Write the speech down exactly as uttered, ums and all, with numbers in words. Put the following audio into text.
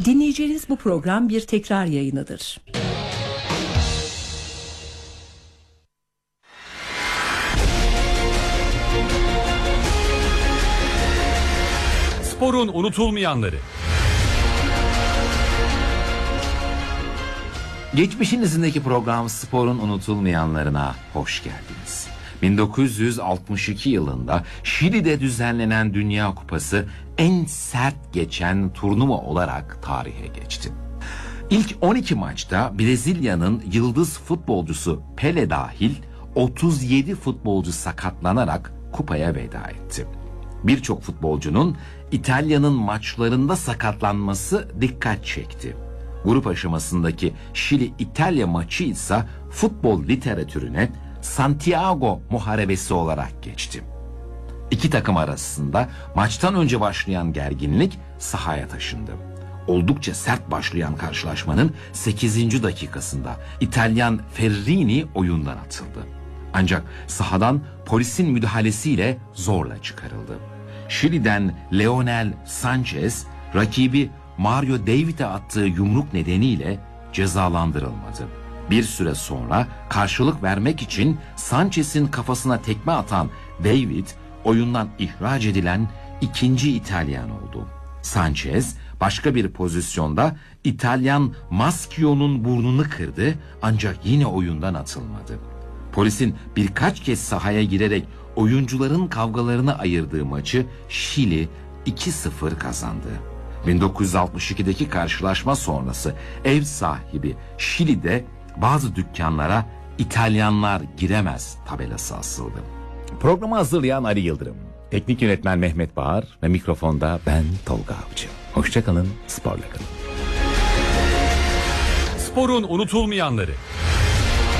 Dinleyeceğiniz bu program bir tekrar yayınıdır. Sporun unutulmayanları. Geçmişin izindeki program Sporun Unutulmayanlarına hoş geldiniz. bin dokuz yüz altmış iki yılında Şili'de düzenlenen Dünya Kupası en sert geçen turnuva olarak tarihe geçti. İlk on iki maçta Brezilya'nın yıldız futbolcusu Pele dahil otuz yedi futbolcu sakatlanarak kupaya veda etti. Birçok futbolcunun İtalya'nın maçlarında sakatlanması dikkat çekti. Grup aşamasındaki Şili-İtalya maçı ise futbol literatürüne Santiago Muharebesi olarak geçti. İki takım arasında maçtan önce başlayan gerginlik sahaya taşındı. Oldukça sert başlayan karşılaşmanın sekizinci dakikasında İtalyan Ferrini oyundan atıldı. Ancak sahadan polisin müdahalesiyle zorla çıkarıldı. Şili'den Leonel Sanchez rakibi Mario David'e attığı yumruk nedeniyle cezalandırılmadı. Bir süre sonra karşılık vermek için Sanchez'in kafasına tekme atan David oyundan ihraç edilen ikinci İtalyan oldu. Sanchez başka bir pozisyonda İtalyan Maschio'nun burnunu kırdı ancak yine oyundan atılmadı. Polisin birkaç kez sahaya girerek oyuncuların kavgalarını ayırdığı maçı Şili iki sıfır kazandı. bin dokuz yüz altmış ikideki karşılaşma sonrası ev sahibi Şili'de bazı dükkanlara İtalyanlar giremez tabelası asıldı. Programı hazırlayan Ali Yıldırım, teknik yönetmen Mehmet Bağar ve mikrofonda ben Tolga Avcı. Hoşça kalın, sporla kalın. Sporun unutulmayanları.